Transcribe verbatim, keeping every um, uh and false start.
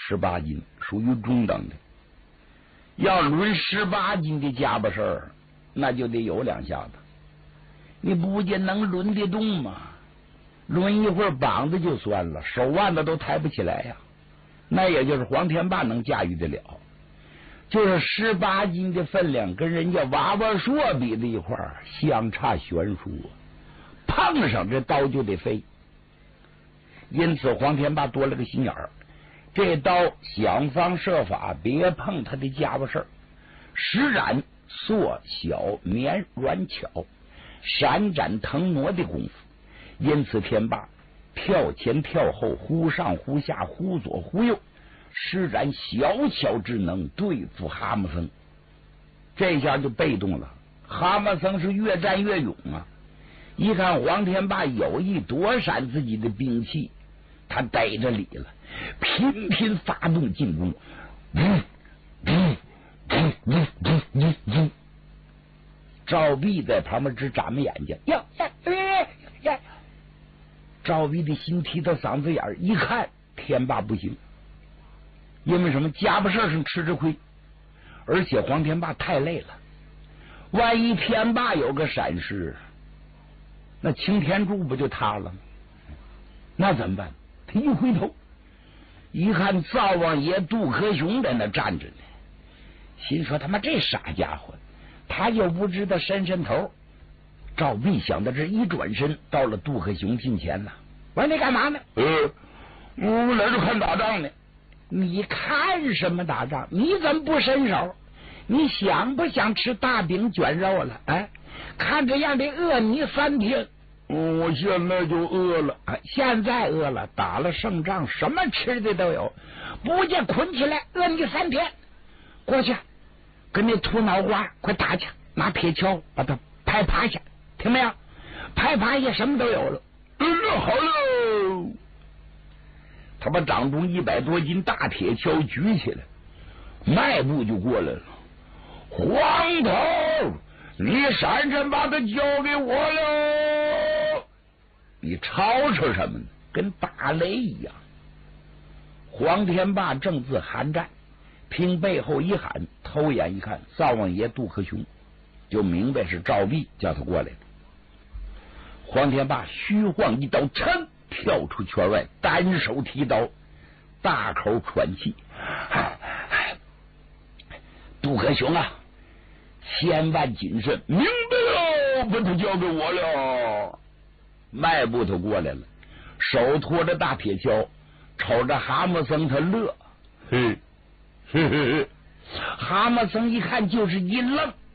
十八斤，属于中等的。要抡十八斤的家伙事儿，那就得有两下子。你不见能抡得动吗？抡一会儿膀子就酸了，手腕子都抬不起来呀。那也就是黄天霸能驾驭得了。就是十八斤的分量，跟人家娃娃硕比在一块儿，相差悬殊啊！碰上这刀就得飞。因此，黄天霸多了个心眼儿，这刀想方设法别碰他的家伙事儿。施展缩小绵软巧，闪展腾挪的功夫。因此，天霸跳前跳后，忽上忽下，忽左忽右，施展小巧之能对付蛤蟆僧。这下就被动了，蛤蟆僧是越战越勇啊！一看黄天霸有意躲闪自己的兵器，他逮着理了，频频发动进攻。嗯嗯嗯嗯嗯嗯嗯、赵壁在旁边直眨巴眼睛，呀呀呀呀！赵壁的心提到嗓子眼儿，一看天霸不行，因为什么？家伙事上吃着亏，而且黄天霸太累了，万一天霸有个闪失，那擎天柱不就塌了吗？那怎么办？他一回头，一看灶王爷杜克雄在那站着呢，心说他妈这傻家伙，他又不知道伸伸头。赵壁想到这，一转身到了杜克雄近前了。我说你干嘛呢？呃，我来这看打仗呢。你看什么打仗？你怎么不伸手？你想不想吃大饼卷肉了？哎，看这样得饿你三天。嗯，我现在就饿了。哎，现在饿了，打了胜仗，什么吃的都有。不见捆起来，饿你三天。过去跟那秃脑瓜快打去，拿铁锹把他拍趴下，听没有？拍趴下什么都有了。嗯，好喽。他把掌中一百多斤大铁锹举起来，迈步就过来了。黄头，你闪闪把他交给我了。你吵吵什么呢？跟打雷一样。黄天霸正自寒战，听背后一喊，偷眼一看，灶王爷杜克雄，就明白是赵壁叫他过来的。黄天霸虚晃一刀，噌跳出圈外，单手提刀，大口喘气。杜克雄啊，千万谨慎！明白了，把他交给我了。迈步他过来了，手托着大铁锹，瞅着蛤蟆僧他乐。嘿，嘿嘿嘿！蛤蟆僧一看就是一愣，